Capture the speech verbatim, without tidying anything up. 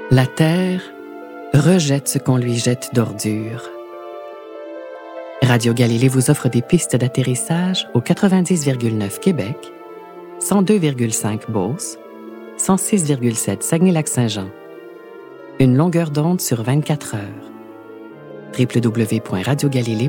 La Terre rejette ce qu'on lui jette d'ordures. Radio Galilée vous offre des pistes d'atterrissage au quatre-vingt-dix virgule neuf Québec, cent deux virgule cinq Beauce, cent six virgule sept Saguenay-Lac-Saint-Jean. Une longueur d'onde sur vingt-quatre heures. w w w point radio galilée